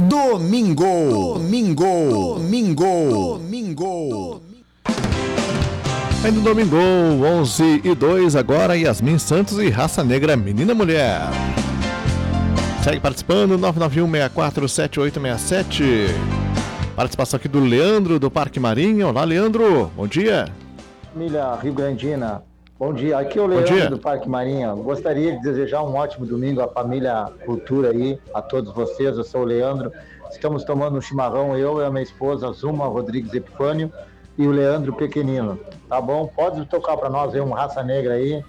Domingo. Ainda no domingo, 11h02 agora, Yasmin Santos e Raça Negra, Menina Mulher. Segue participando, 991647867. Participação aqui do Leandro, do Parque Marinha. Olá, Leandro, bom dia. Família Rio Grandina, bom dia. Aqui é o Leandro do Parque Marinha. Gostaria de desejar um ótimo domingo à família Cultura aí, a todos vocês. Eu sou o Leandro. Estamos tomando um chimarrão, eu e a minha esposa, Zuma Rodrigues Epifânio, e o Leandro Pequenino. Tá bom? Pode tocar para nós aí um Raça Negra aí.